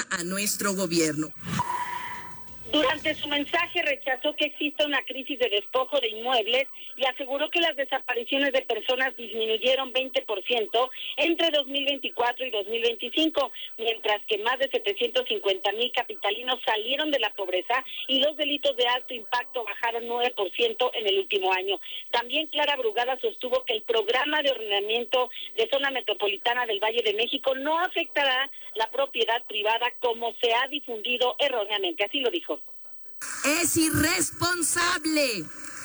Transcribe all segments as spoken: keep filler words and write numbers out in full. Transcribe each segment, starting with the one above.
crítica a nuestro gobierno. Durante su mensaje rechazó que exista una crisis de despojo de inmuebles y aseguró que las desapariciones de personas disminuyeron veinte por ciento entre dos mil veinticuatro y dos mil veinticinco, mientras que más de setecientos cincuenta mil capitalinos salieron de la pobreza y los delitos de alto impacto bajaron nueve por ciento en el último año. También Clara Brugada sostuvo que el programa de ordenamiento de zona metropolitana del Valle de México no afectará la propiedad privada como se ha difundido erróneamente. Así lo dijo. Es irresponsable,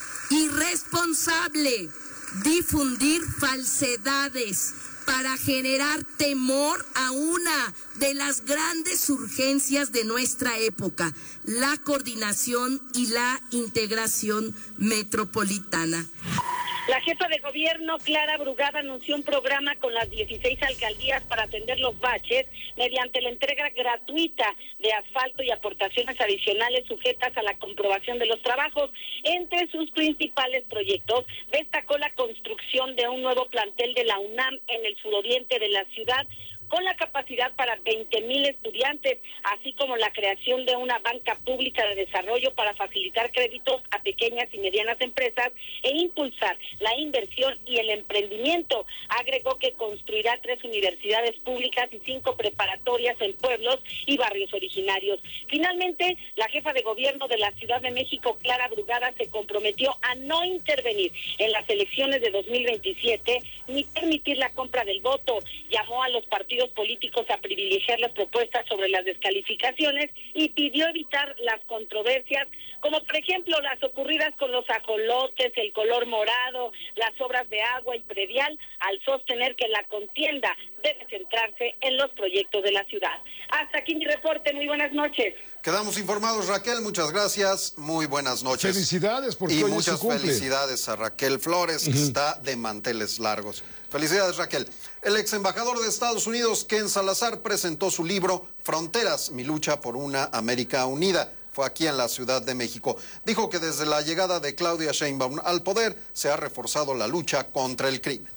irresponsable difundir falsedades para generar temor a una de las grandes urgencias de nuestra época, la coordinación y la integración metropolitana. La jefa de gobierno, Clara Brugada, anunció un programa con las dieciséis alcaldías para atender los baches mediante la entrega gratuita de asfalto y aportaciones adicionales sujetas a la comprobación de los trabajos. Entre sus principales proyectos destacó la construcción de un nuevo plantel de la UNAM en el suroriente de la ciudad, con la capacidad para veinte mil estudiantes, así como la creación de una banca pública de desarrollo para facilitar créditos a pequeñas y medianas empresas e impulsar la inversión y el emprendimiento. Agregó que construirá tres universidades públicas y cinco preparatorias en pueblos y barrios originarios. Finalmente, la jefa de gobierno de la Ciudad de México, Clara Brugada, se comprometió a no intervenir en las elecciones de dos mil veintisiete ni permitir la compra del voto. Llamó a los partidos políticos a privilegiar las propuestas sobre las descalificaciones y pidió evitar las controversias, como por ejemplo las ocurridas con los ajolotes, el color morado, las obras de agua y predial, al sostener que la contienda debe centrarse en los proyectos de la ciudad. Hasta aquí mi reporte, muy buenas noches. Quedamos informados, Raquel, muchas gracias, muy buenas noches. Felicidades, porque y hoy muchas es su cumple. Felicidades a Raquel Flores, uh-huh. que está de manteles largos. Felicidades, Raquel. El ex embajador de Estados Unidos, Ken Salazar, presentó su libro Fronteras, mi lucha por una América unida. Fue aquí en la Ciudad de México. Dijo que desde la llegada de Claudia Sheinbaum al poder se ha reforzado la lucha contra el crimen.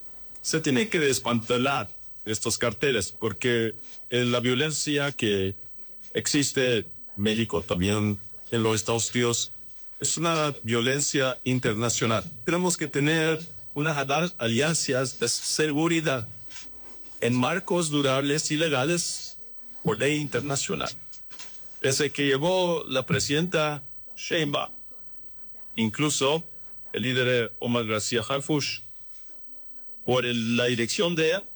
Se tiene que desmantelar estos carteles porque en la violencia que existe en México, también en los Estados Unidos, es una violencia internacional. Tenemos que tener unas alianzas de seguridad en marcos durables y legales por ley internacional. Desde que llegó la presidenta Sheinbaum, incluso el líder Omar García Harfuch, por el, la dirección de ella,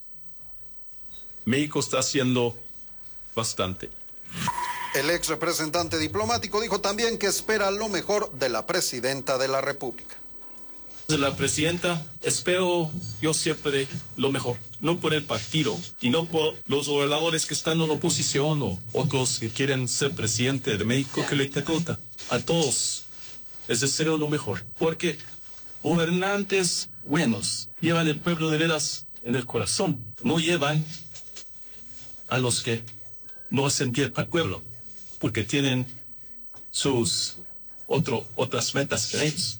México está haciendo bastante. El ex representante diplomático dijo también que espera lo mejor de la presidenta de la República. De la presidenta, espero yo siempre lo mejor, no por el partido y no por los gobernadores que están en oposición o otros que quieren ser presidente de México, que le interesa. A todos les deseo lo mejor, porque gobernantes buenos llevan el pueblo de veras en el corazón, no llevan a los que no hacen bien para el pueblo, porque tienen sus otro, otras metas que ellos.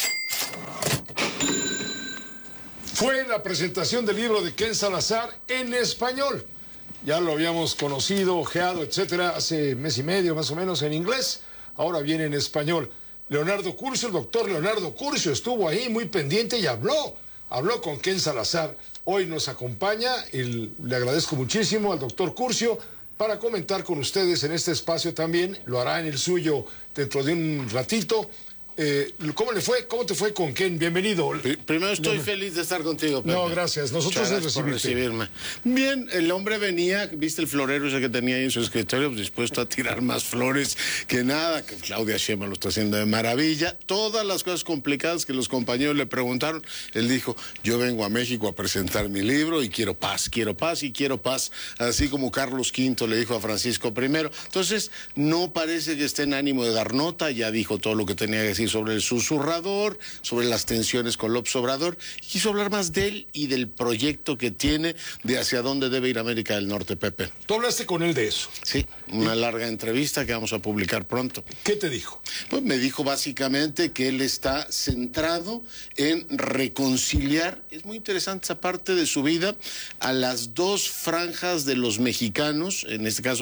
Fue la presentación del libro de Ken Salazar en español. Ya lo habíamos conocido, ojeado, etcétera, hace mes y medio más o menos en inglés. Ahora viene en español. Leonardo Curcio, el doctor Leonardo Curcio, estuvo ahí muy pendiente y habló. Habló con Ken Salazar. Hoy nos acompaña y le agradezco muchísimo al doctor Curcio para comentar con ustedes en este espacio también. Lo hará en el suyo dentro de un ratito. Eh, ¿Cómo le fue? ¿Cómo te fue con Ken? Bienvenido. Primero estoy no, feliz de estar contigo, Pepe. No, gracias. Nosotros de recibirme. Bien, el hombre venía, viste el florero ese que tenía ahí en su escritorio, pues, dispuesto a tirar más flores que nada, que Claudia Sheinbaum lo está haciendo de maravilla. Todas las cosas complicadas que los compañeros le preguntaron, él dijo, yo vengo a México a presentar mi libro y quiero paz, quiero paz y quiero paz, así como Carlos quinto le dijo a Francisco primero. Entonces, no parece que esté en ánimo de dar nota, ya dijo todo lo que tenía que decir sobre el susurrador, sobre las tensiones con López Obrador. Quiso hablar más de él y del proyecto que tiene de hacia dónde debe ir América del Norte, Pepe. ¿Tú hablaste con él de eso? Sí, una larga entrevista que vamos a publicar pronto. ¿Qué te dijo? Pues me dijo básicamente que él está centrado en reconciliar, es muy interesante esa parte de su vida, a las dos franjas de los mexicanos, en este caso